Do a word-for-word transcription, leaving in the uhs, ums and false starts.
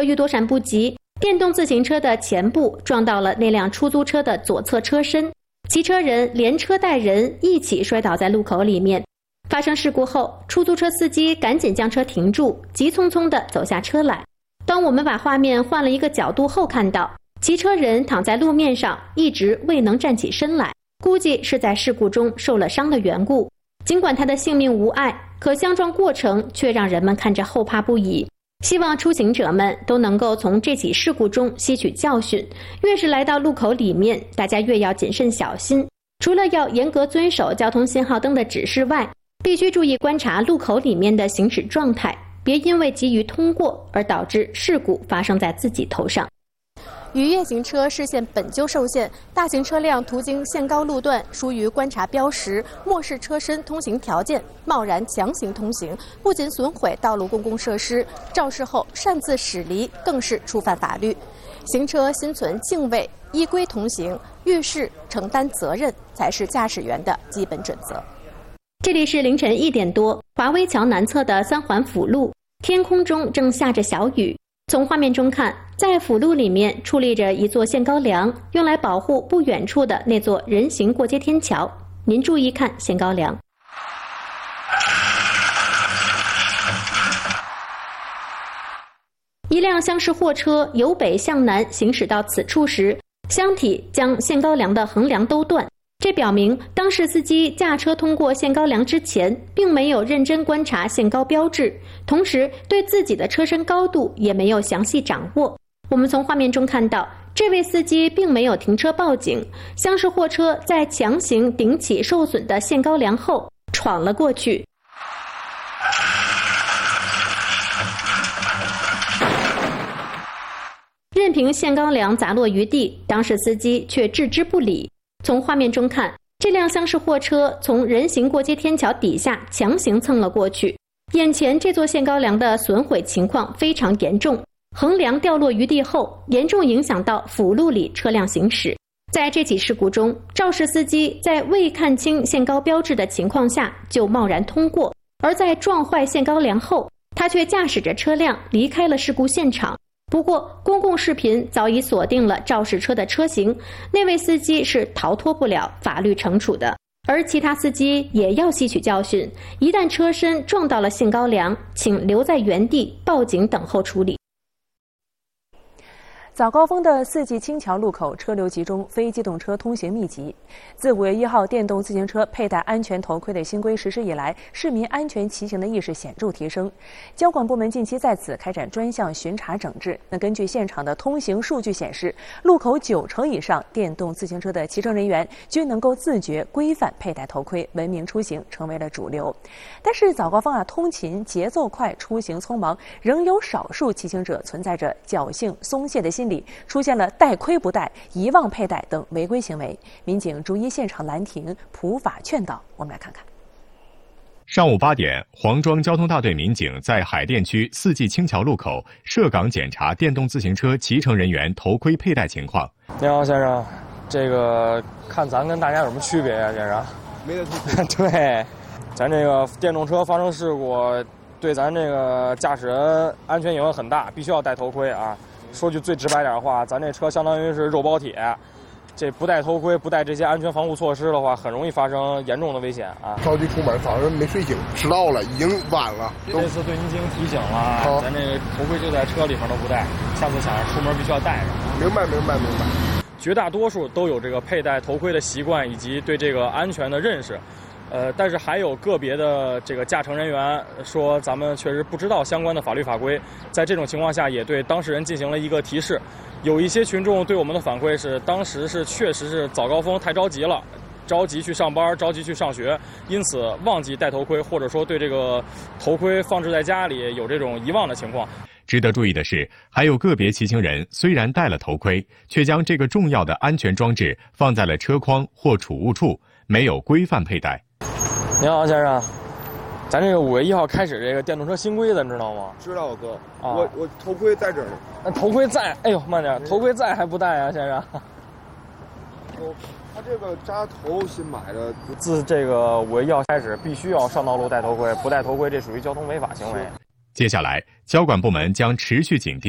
由于躲闪不及，电动自行车的前部撞到了那辆出租车的左侧车身，骑车人连车带人一起摔倒在路口里面。发生事故后，出租车司机赶紧将车停住，急匆匆地走下车来。当我们把画面换了一个角度后，看到骑车人躺在路面上，一直未能站起身来，估计是在事故中受了伤的缘故。尽管他的性命无碍，可相撞过程却让人们看着后怕不已。希望出行者们都能够从这起事故中吸取教训，越是来到路口里面，大家越要谨慎小心。除了要严格遵守交通信号灯的指示外，必须注意观察路口里面的行驶状态，别因为急于通过而导致事故发生在自己头上。逾越行车视线本就受限，大型车辆途经限高路段，疏于观察标识，漠视车身通行条件，贸然强行通行，不仅损毁道路公共设施，肇事后擅自驶离，更是触犯法律。行车心存敬畏，依规同行，遇事承担责任，才是驾驶员的基本准则。这里是凌晨一点多，华威桥南侧的三环辅路，天空中正下着小雨。从画面中看，在辅路里面矗立着一座限高梁，用来保护不远处的那座人行过街天桥。您注意看限高梁。一辆厢式货车由北向南行驶到此处时，箱体将限高梁的横梁都断，这表明当事司机驾车通过限高梁之前，并没有认真观察限高标志，同时对自己的车身高度也没有详细掌握。我们从画面中看到，这位司机并没有停车报警，厢式货车在强行顶起受损的限高梁后闯了过去。任凭限高梁砸落于地，当事司机却置之不理。从画面中看，这辆厢式货车从人行过街天桥底下强行蹭了过去。眼前这座限高梁的损毁情况非常严重，横梁掉落于地后，严重影响到辅路里车辆行驶。在这起事故中，肇事司机在未看清限高标志的情况下就贸然通过，而在撞坏限高梁后，他却驾驶着车辆离开了事故现场。不过，公共视频早已锁定了肇事车的车型，那位司机是逃脱不了法律惩处的。而其他司机也要吸取教训，一旦车身撞到了限高梁，请留在原地报警等候处理。 早高峰的四季青桥路口车流集中，非机动车通行密集。自五月一号电动自行车佩戴安全头盔的新规实施以来，市民安全骑行的意识显著提升。交管部门近期在此开展专项巡查整治。那根据现场的通行数据显示，路口九成以上电动自行车的骑乘人员均能够自觉规范佩戴头盔，文明出行成为了主流。但是早高峰啊，通勤节奏快，出行匆忙，仍有少数骑行者存在着侥幸松懈的心理，出现了戴盔不戴、遗忘佩戴等违规行为。民警逐一现场拦停、普法劝导。我们来看看。 上午八点，黄庄交通大队民警在海淀区四季青桥路口设岗检查电动自行车骑乘人员头盔佩戴情况。 你好，先生，这个看咱跟大家有什么区别呀、啊？先生， 没得区别。对，咱这个电动车发生事故，对咱这个驾驶人安全影响很大，必须要戴头盔啊。说句最直白点的话，咱这车相当于是肉包铁，这不戴头盔、不戴这些安全防护措施的话，很容易发生严重的危险啊！ 着急出门，早上没睡醒，迟到了，已经晚了。 这次对您进行提醒了，啊、咱这个头盔就在车里面都不戴，下次想出门必须要戴着。 明白，明白，明白。 绝大多数都有这个佩戴头盔的习惯以及对这个安全的认识。呃，但是还有个别的这个驾乘人员说，咱们确实不知道相关的法律法规，在这种情况下，也对当事人进行了一个提示。有一些群众对我们的反馈是，当时是确实是早高峰太着急了，着急去上班，着急去上学，因此忘记戴头盔，或者说对这个头盔放置在家里有这种遗忘的情况。 值得注意的是，还有个别骑行人虽然戴了头盔，却将这个重要的安全装置放在了车筐或储物处，没有规范佩戴。 你好，先生，咱这个五月一号开始这个电动车新规的，你知道吗？ 知道，哥。 啊、 我我头盔在这儿呢。 那头盔在，哎呦，慢点，头盔在还不戴啊，先生。 哦，他这个扎头新买的。 自这个五月一号开始，必须要上道路戴头盔，不戴头盔这属于交通违法行为。 接下来，交管部门将持续紧盯